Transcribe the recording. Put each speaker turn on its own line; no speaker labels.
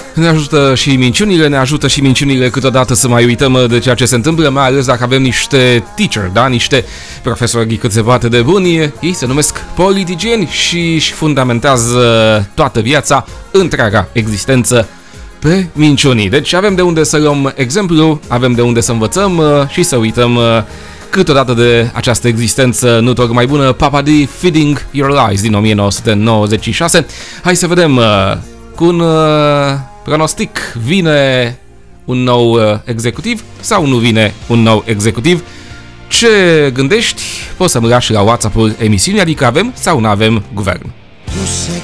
Ne ajută și minciunile, ne ajută și minciunile câteodată să mai uităm de ceea ce se întâmplă, mai ales dacă avem niște teacher, da? Niște profesori cât se poate de buni. Ei se numesc politicieni și își fundamentează toată viața, întreaga existență pe minciunii. Deci avem de unde să luăm exemplu, avem de unde să învățăm și să uităm câteodată de această existență nu tocmai bună. Papa D, Feeding Your Lies din 1996. Hai să vedem cu un pronostic, vine un nou executiv sau nu vine un nou executiv? Ce gândești? Poți să-mi lași la WhatsApp-ul emisiunii, adică avem sau nu avem guvern.
Tu sei